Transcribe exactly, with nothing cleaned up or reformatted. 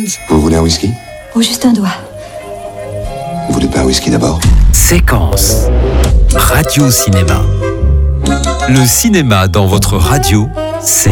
please. Vous voulez un whisky? Oh, juste un doigt. Vous voulez pas un whisky d'abord? Séquence. Radio Cinéma. Le cinéma dans votre radio, c'est